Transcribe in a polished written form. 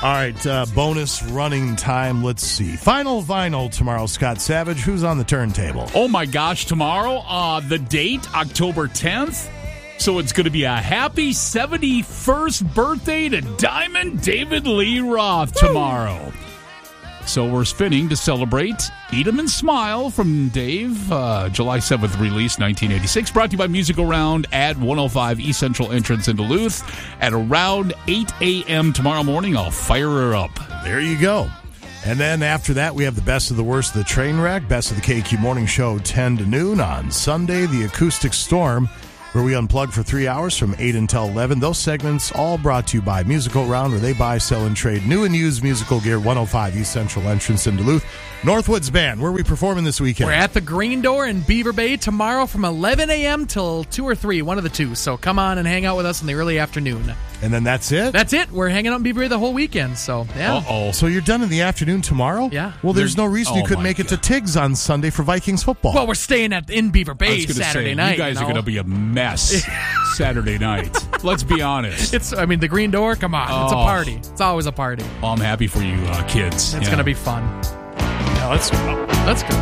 All right, bonus running time. Let's see. Final vinyl tomorrow, Scott Savage. Who's on the turntable? Oh, my gosh, tomorrow, the date, October 10th. So it's going to be a happy 71st birthday to Diamond David Lee Roth tomorrow. So we're spinning to celebrate Eat 'em and Smile from Dave, July 7th release, 1986. Brought to you by Musical Round at 105 East Central Entrance in Duluth. At around 8 a.m. tomorrow morning, I'll fire her up. There you go. And then after that, we have the best of the worst of the train wreck, best of the KQ Morning Show, 10 to noon. On Sunday, the Acoustic Storm, where we unplug for 3 hours from 8 until 11. Those segments all brought to you by Musical Round, where they buy, sell, and trade new and used musical gear, 105 East Central Entrance in Duluth. Northwoods Band, where are we performing this weekend? We're at the Green Door in Beaver Bay tomorrow from 11 a.m. till 2 or 3, one of the two. So come on and hang out with us in the early afternoon. And then that's it? That's it. We're hanging out in Beaver Bay the whole weekend. So, yeah. Uh-oh. So you're done in the afternoon tomorrow? Yeah. Well, there's no reason you couldn't make it to Tiggs on Sunday for Vikings football. Well, we're staying in Beaver Bay Saturday Saturday night. You guys are going to be a mess Saturday night. Let's be honest. The Green Door, come on. It's a party. It's always a party. Well, I'm happy for you kids. It's going to be fun. Yeah, let's go. Let's go.